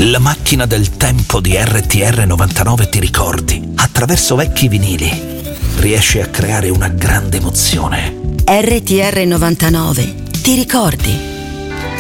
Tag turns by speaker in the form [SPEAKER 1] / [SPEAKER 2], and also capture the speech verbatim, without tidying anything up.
[SPEAKER 1] La macchina del tempo di R T R novantanove ti ricordi, attraverso vecchi vinili, riesce a creare una grande emozione.
[SPEAKER 2] R T R novantanove, ti ricordi?